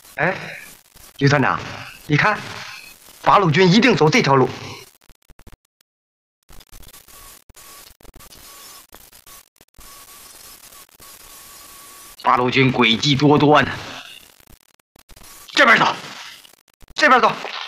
哎，李团长，你看，八路军一定走这条路。八路军诡计多端呢。这边走，这边走。